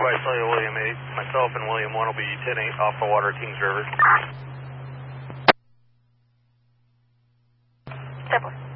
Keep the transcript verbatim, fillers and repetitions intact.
by Celia William eight. Myself and William one will be ten eight off the water, Kings River. ten four.